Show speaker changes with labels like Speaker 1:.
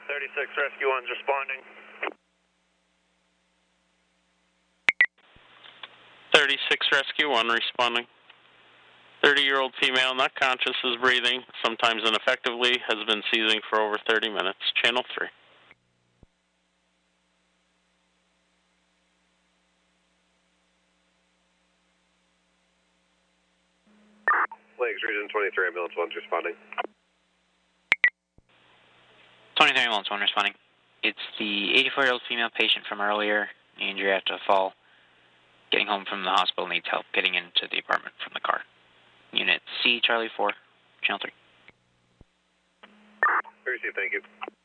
Speaker 1: 36 Rescue 1's responding.
Speaker 2: 36 Rescue 1 responding. 30-year-old female, not conscious, is breathing, sometimes ineffectively, has been seizing for over 30 minutes. Channel 3.
Speaker 1: Lakes Region 23 Ambulance 1's responding.
Speaker 3: 23 Ambulance 1 responding. It's the 84-year-old female patient from earlier, injury after a fall. Getting home from the hospital, needs help getting into the apartment from the car. Unit C, Charlie 4, Channel 3.
Speaker 1: Received, thank you.